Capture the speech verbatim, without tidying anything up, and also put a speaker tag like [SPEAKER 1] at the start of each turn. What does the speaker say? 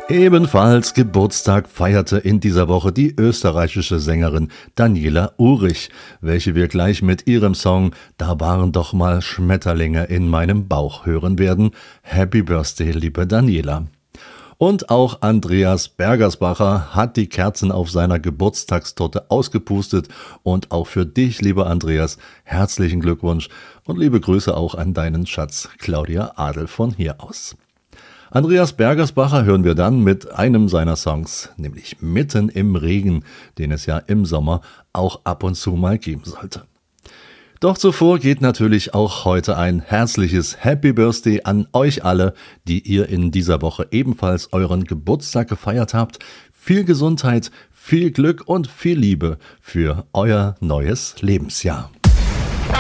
[SPEAKER 1] Ebenfalls Geburtstag feierte in dieser Woche die österreichische Sängerin Daniela Urich, welche wir gleich mit ihrem Song »Da waren doch mal Schmetterlinge in meinem Bauch« hören werden. Happy Birthday, liebe Daniela. Und auch Andreas Bergersbacher hat die Kerzen auf seiner Geburtstagstorte ausgepustet. Und auch für dich, lieber Andreas, herzlichen Glückwunsch und liebe Grüße auch an deinen Schatz Claudia Adel von hier aus. Andreas Bergersbacher hören wir dann mit einem seiner Songs, nämlich Mitten im Regen, den es ja im Sommer auch ab und zu mal geben sollte. Doch zuvor geht natürlich auch heute ein herzliches Happy Birthday an euch alle, die ihr in dieser Woche ebenfalls euren Geburtstag gefeiert habt. Viel Gesundheit, viel Glück und viel Liebe für euer neues Lebensjahr.